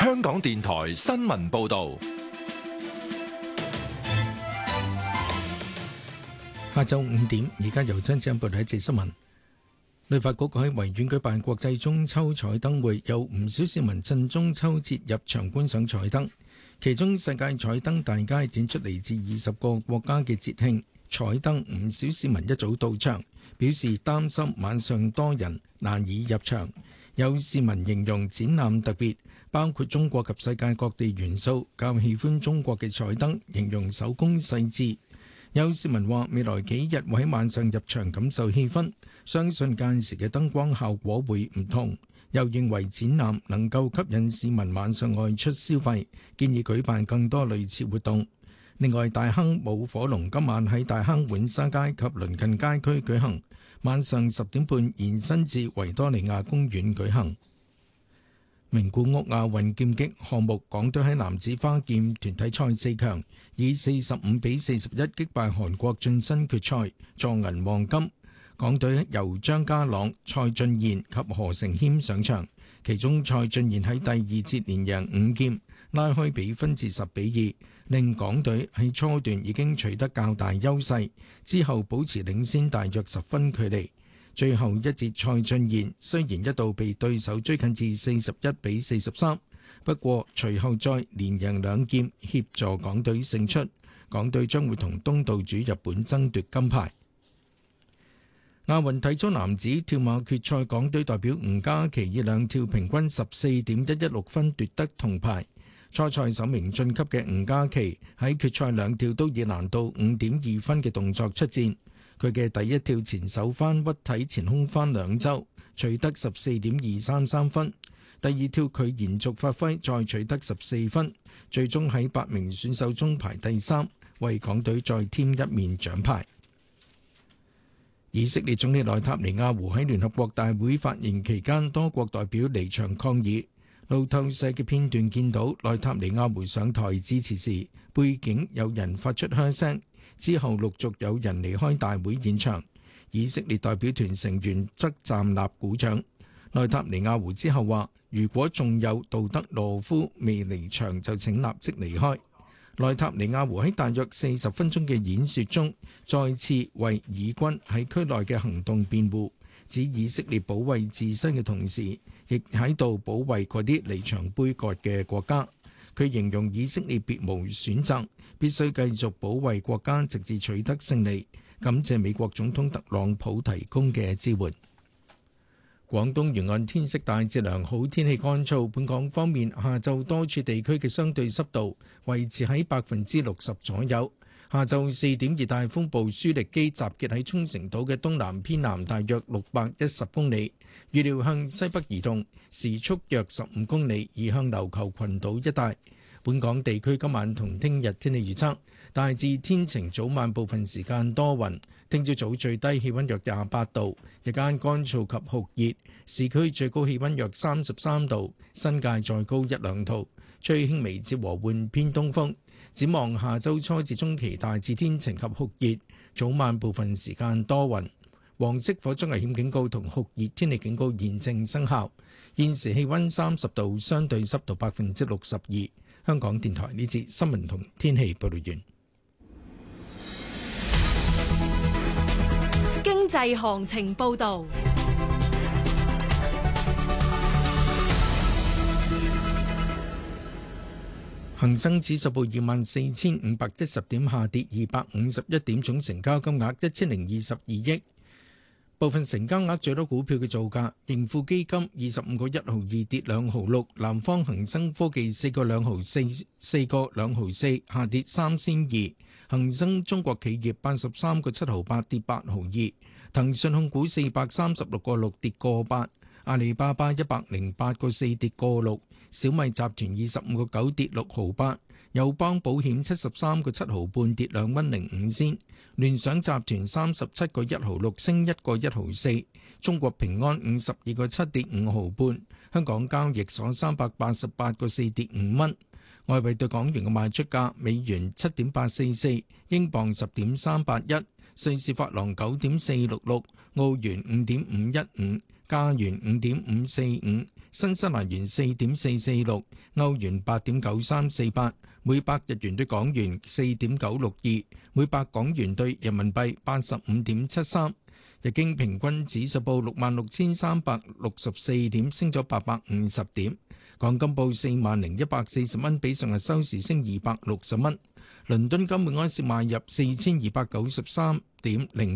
香港電台新聞報道。 下晝5點，而家由張子欣報道一節新聞。旅發局喺維園舉辦國際中秋彩燈會，有唔少市民趁中秋節入場觀賞彩燈。其中世界彩燈大街展出嚟自20個國家嘅節慶彩燈，唔少市民一早到場，表示擔心晚上多人難以入場。有市民形容展覽特別，包括中國及世界各地元素，較喜歡中國嘅彩燈，形容手工細緻。有市民話未來幾日會喺晚上入場感受氣氛，相信屆時嘅燈光效果會唔同。又認為展覽能夠吸引市民晚上外出消費，建議舉辦更多類似活動。另外，大坑舞火龍今晚喺大坑浣紗街及鄰近街區舉行，晚上10點半延伸至維多利亞公園舉行。名古屋亞運劍擊項目，港隊喺男子花劍團體賽4強，以45比41擊敗韓國晉身決賽，助銀黃金。港隊由張家朗、蔡俊彥及何成謙上場，其中蔡俊彥喺第2節連贏5劍，拉開比分至10比2，令港隊喺初段已經取得較大優勢，之後保持領先大約10分距離。最後一節蔡俊彥雖然一度被對手追近至41比43，不過隨後再連贏2劍協助港隊勝出。港隊將會同東道主日本爭奪金牌。亞運體操男子跳馬決賽，港隊代表吳嘉琪以2跳平均14.116分奪得銅牌。初賽首名晉級嘅吳嘉琪喺決賽2跳都以難度5.2分嘅動作出戰。佢嘅第一跳前手翻屈體前空翻2周，取得14.233分。第二跳佢延續發揮，再取得14分，最終喺8名選手中排第3，為港隊再添1面獎牌。以色列總理內塔尼亞胡喺聯合國大會發言期間，多國代表離場抗議。路透社嘅片段見到內塔尼亞胡上台致辭時，背景有人發出噓聲。之後陸續有人離開大會現場，以色列代表團成員則站立鼓掌。內塔尼亞胡之後話：如果仲有杜德羅夫未離場，就請立即離開。內塔尼亞胡喺大約40分鐘嘅演說中，再次為以軍喺區內嘅行動辯護，指以色列保衛自身嘅同時，亦喺度保衛嗰啲離場杯葛嘅國家。佢形容以色列別無選擇，必須繼續保衛國家，直至取得勝利。感謝美國總統特朗普提供嘅支援。廣東沿岸天色大致良好，天氣乾燥。本港方面，下晝多處地區嘅相對濕度維持喺60%左右。下晝4點，熱帶風暴舒力基集結喺沖繩島嘅東南偏南大約610公里，預料向西北移動，時速約15公里，移向琉球群島一帶。本港地區今晚同聽日天氣預測，大致天晴，早晚部分時間多雲。聽朝早最低氣溫約28度，日間乾燥及酷熱，市區最高氣溫約33度，新界再高1-2度，吹輕微至和緩偏東風。展望下周初至中期大致天晴及酷熱，早晚部分時間多雲。黃色火災危險警告同酷熱天氣警告現正生效。現時氣溫30度，相對濕度62%。香港電台呢節新聞同天氣報道完。 經濟行情報道。 恒生指數報24,510點，下跌251點，總成交金額1022億。部分成交額最多股票嘅造價：盈富基金25個1毫2跌2毫6，南方恒生科技4個2毫4個2毫4下跌3仙2，恒生中國企業83個7毫8跌8毫2，騰訊控股436個6跌個8，阿里巴巴108個4跌個6，小米集團25個9跌6毫8，友邦保險73個7毫半跌2蚊05仙。聯想集團37個1毫6升1個1毫4，中國平安52個7跌5毫半，香港交易所388個4跌5蚊。外幣對港元嘅賣出價：美元7.844，英鎊10.381，瑞士法郎9.466，澳元5.515，加元5.545， 新西蘭元4.446，歐元8.9348，每百日元對港元4.962，每百港元對人民幣85.73。日經平均指數報66,364點，升咗850點。港金報40,140蚊，比上日收市升260蚊。倫敦金每盎司賣入4293.0